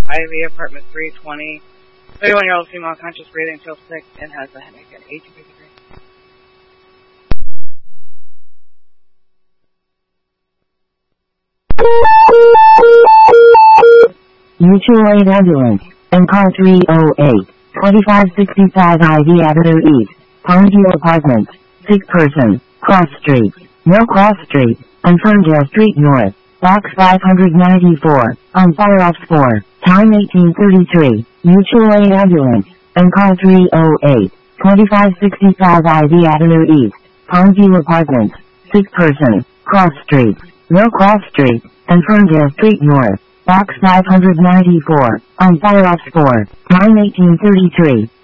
Ivy, apartment 320. 31-year-old female, conscious breathing, feels sick, and has a headache at 1853. Mutual aid ambulance, NCAR 308, 2565 Ivy Avenue East, Palmview Apartments, sick person, Cross Street, no Cross Street, and Ferndale Street North, Box 594, on fire off 4, time 1833, mutual aid ambulance, NCAR 308, 2565 Ivy Avenue East, Palmview Apartments, sick person, Cross Street, no Cross Street, and Ferndale Street North, Box 594, on fire off 4, time 1833.